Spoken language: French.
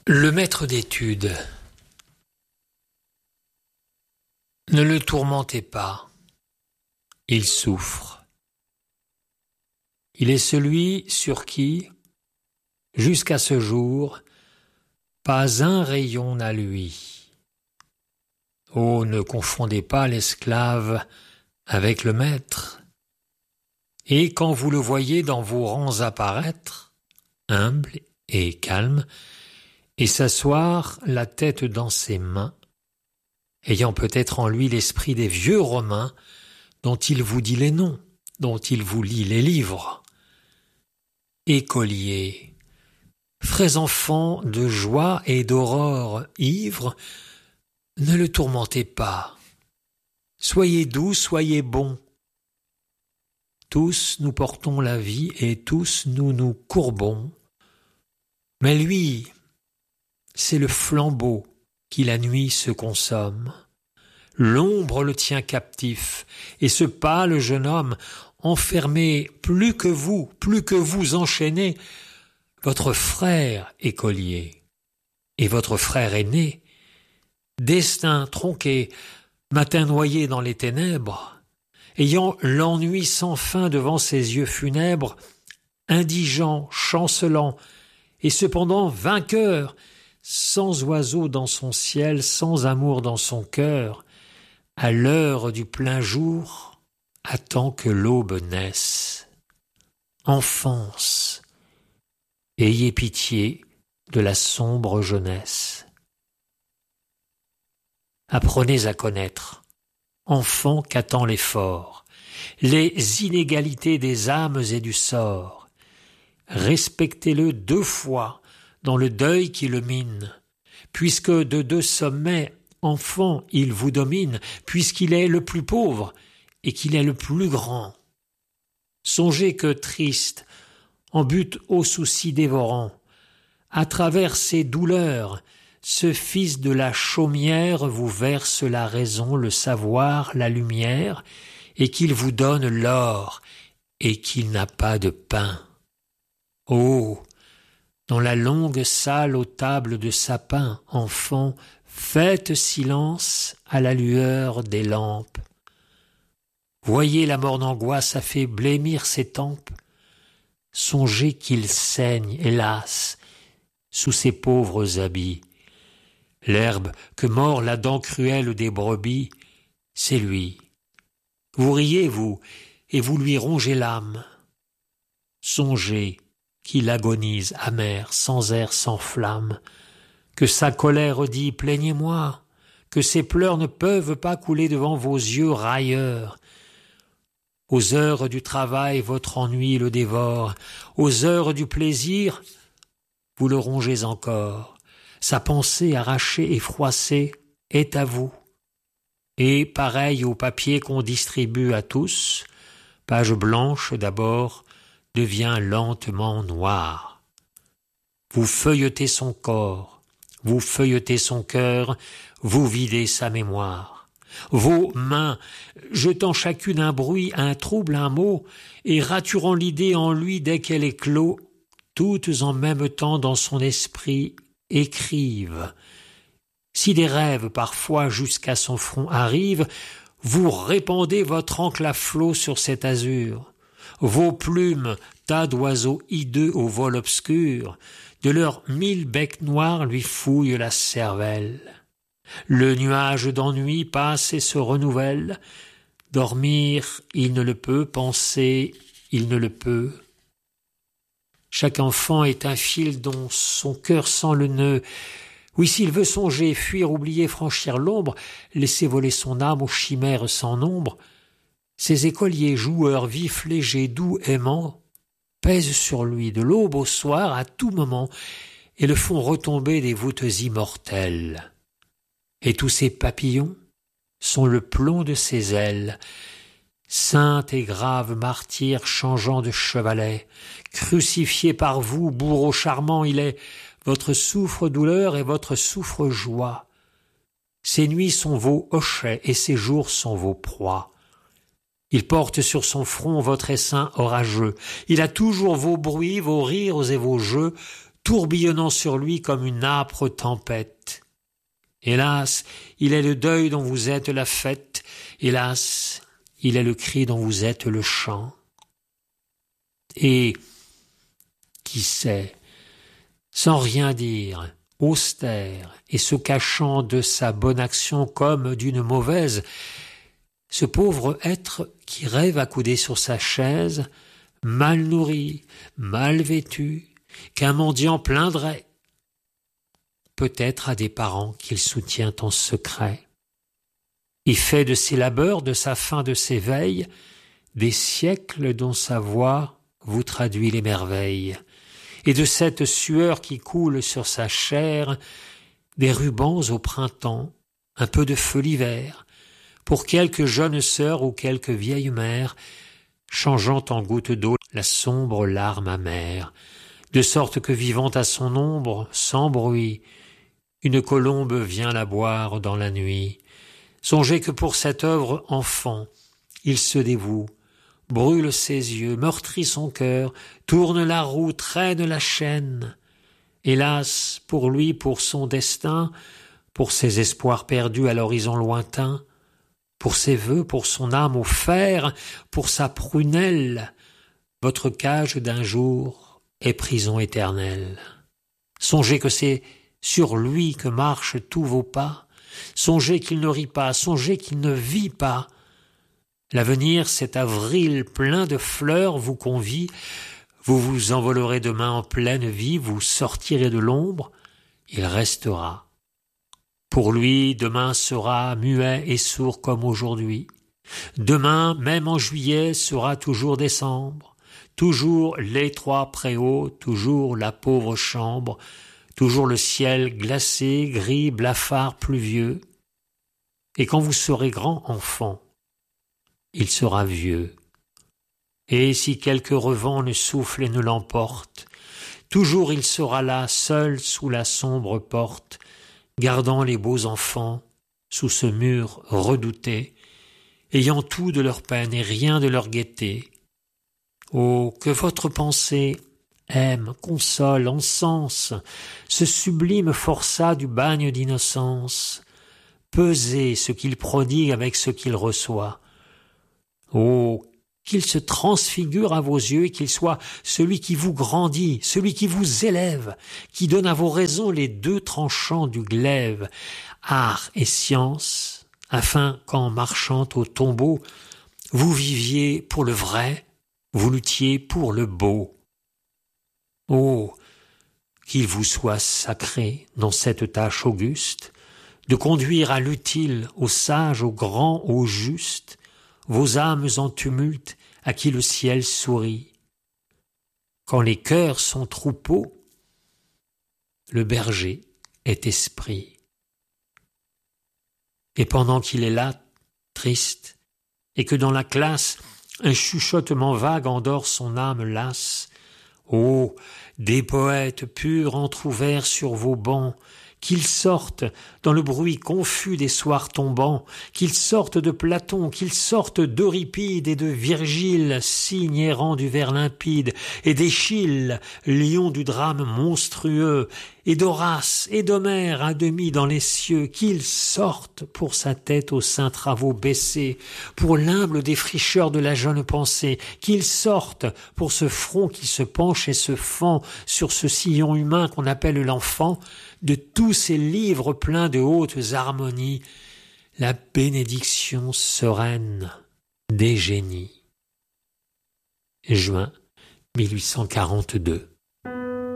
Le maître d'études. Ne le tourmentez pas, il souffre. Il est celui sur qui, jusqu'à ce jour, pas un rayon n'a lui. Oh, ne confondez pas l'esclave avec le maître. Et quand vous le voyez dans vos rangs apparaître, humble et calme, et s'asseoir la tête dans ses mains, ayant peut-être en lui l'esprit des vieux Romains, dont il vous dit les noms, dont il vous lit les livres. Écoliers, frais enfants de joie et d'aurore ivres, ne le tourmentez pas. Soyez doux, soyez bons. Tous nous portons la vie et tous nous nous courbons. Mais lui, c'est le flambeau qui la nuit se consomme. L'ombre le tient captif, et ce pâle jeune homme, enfermé plus que vous enchaîné, votre frère écolier, et votre frère aîné, destin tronqué, matin noyé dans les ténèbres, ayant l'ennui sans fin devant ses yeux funèbres, indigent, chancelant, et cependant vainqueur, sans oiseau dans son ciel, sans amour dans son cœur, à l'heure du plein jour, attend que l'aube naisse. Enfance, ayez pitié de la sombre jeunesse. Apprenez à connaître, enfant qu'attend l'effort, les inégalités des âmes et du sort. Respectez-le 2 fois dans le deuil qui le mine, puisque de 2 sommets, enfant, il vous domine, puisqu'il est le plus pauvre et qu'il est le plus grand. Songez que triste, en butte aux soucis dévorants, à travers ses douleurs, ce fils de la chaumière vous verse la raison, le savoir, la lumière, et qu'il vous donne l'or, et qu'il n'a pas de pain. Oh, dans la longue salle aux tables de sapin, enfant, faites silence à la lueur des lampes. Voyez la mort d'angoisse a fait blêmir ses tempes. Songez qu'il saigne, hélas, sous ses pauvres habits. L'herbe que mord la dent cruelle des brebis, c'est lui. Vous riez, vous, et vous lui rongez l'âme. Songez qu'il agonise amer, sans air, sans flamme, que sa colère dit « plaignez-moi », que ses pleurs ne peuvent pas couler devant vos yeux railleurs. Aux heures du travail, votre ennui le dévore, aux heures du plaisir, vous le rongez encore. Sa pensée arrachée et froissée est à vous. Et, pareil au papier qu'on distribue à tous, page blanche d'abord, devient lentement noire. Vous feuilletez son corps, vous feuilletez son cœur, vous videz sa mémoire. Vos mains, jetant chacune un bruit, un trouble, un mot, et raturant l'idée en lui dès qu'elle éclot, toutes en même temps dans son esprit écrivent. Si des rêves parfois jusqu'à son front arrivent, vous répandez votre encre à flot sur cet azur. Vos plumes, tas d'oiseaux hideux au vol obscur, de leurs 1000 becs noirs lui fouillent la cervelle. Le nuage d'ennui passe et se renouvelle. Dormir, il ne le peut, penser, il ne le peut. Chaque enfant est un fil dont son cœur sent le nœud. Oui, s'il veut songer, fuir, oublier, franchir l'ombre, laisser voler son âme aux chimères sans nombre, ces écoliers joueurs vifs, légers, doux, aimants, pèsent sur lui de l'aube au soir à tout moment et le font retomber des voûtes immortelles. Et tous ces papillons sont le plomb de ses ailes. Saint et grave martyr changeant de chevalet, crucifié par vous, bourreau charmant il est, votre souffre-douleur et votre souffre-joie. Ses nuits sont vos hochets et ses jours sont vos proies. Il porte sur son front votre essaim orageux. Il a toujours vos bruits, vos rires et vos jeux, tourbillonnant sur lui comme une âpre tempête. Hélas, il est le deuil dont vous êtes la fête, hélas, il est le cri dont vous êtes le chant. Et, qui sait, sans rien dire, austère et se cachant de sa bonne action comme d'une mauvaise, ce pauvre être qui rêve accoudé sur sa chaise, mal nourri, mal vêtu, qu'un mendiant plaindrait, peut-être à des parents qu'il soutient en secret. Il fait de ses labeurs, de sa faim, de ses veilles, des siècles dont sa voix vous traduit les merveilles, et de cette sueur qui coule sur sa chair, des rubans au printemps, un peu de feu l'hiver, pour quelque jeune sœur ou quelque vieille mère, changeant en gouttes d'eau la sombre larme amère, de sorte que vivant à son ombre, sans bruit, une colombe vient la boire dans la nuit. Songez que pour cette œuvre enfant, il se dévoue, brûle ses yeux, meurtrit son cœur, tourne la roue, traîne la chaîne. Hélas, pour lui, pour son destin, pour ses espoirs perdus à l'horizon lointain, pour ses vœux, pour son âme au fer, pour sa prunelle, votre cage d'un jour est prison éternelle. Songez que c'est sur lui que marchent tous vos pas, songez qu'il ne rit pas, songez qu'il ne vit pas. L'avenir, cet avril plein de fleurs vous convie, vous vous envolerez demain en pleine vie, vous sortirez de l'ombre, il restera. Pour lui, demain sera muet et sourd comme aujourd'hui. Demain, même en juillet, sera toujours décembre, toujours l'étroit préau, toujours la pauvre chambre, toujours le ciel glacé, gris, blafard, pluvieux. Et quand vous serez grand enfant, il sera vieux. Et si quelque revent ne souffle et ne l'emporte, toujours il sera là, seul sous la sombre porte, gardant les beaux enfants sous ce mur redouté, ayant tout de leur peine et rien de leur gaieté. Oh, que votre pensée aime, console, encense ce sublime forçat du bagne d'innocence. Pesez ce qu'il prodigue avec ce qu'il reçoit. Oh, qu'il se transfigure à vos yeux et qu'il soit celui qui vous grandit, celui qui vous élève, qui donne à vos raisons les deux tranchants du glaive, art et science, afin qu'en marchant au tombeau, vous viviez pour le vrai, vous luttiez pour le beau. Oh, qu'il vous soit sacré dans cette tâche auguste, de conduire à l'utile, au sage, au grand, au juste, vos âmes en tumulte à qui le ciel sourit. Quand les cœurs sont troupeaux, le berger est esprit. Et pendant qu'il est là, triste, et que dans la classe, un chuchotement vague endort son âme lasse, ô, des poètes purs entr'ouverts sur vos bancs, qu'ils sortent dans le bruit confus des soirs tombants, qu'ils sortent de Platon, qu'ils sortent d'Euripide et de Virgile, cygne errant du vers limpide, et d'Échille, lion du drame monstrueux, et d'Horace et d'Homère à demi dans les cieux, qu'ils sortent pour sa tête aux saints travaux baissés, pour l'humble défricheur de la jeune pensée, qu'ils sortent pour ce front qui se penche et se fend sur ce sillon humain qu'on appelle l'enfant, de tous ces livres pleins de hautes harmonies, la bénédiction sereine des génies. Juin 1842.